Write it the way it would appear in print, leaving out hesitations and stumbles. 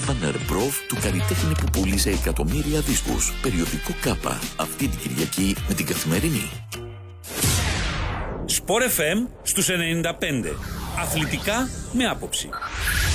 Banner Proof του καλλιτέχνη που πούλησε εκατομμύρια δίσκους. Περιοδικό Κάπα. Αυτή την Κυριακή με την Καθημερινή. Sport FM στους 95. Αθλητικά με άποψη.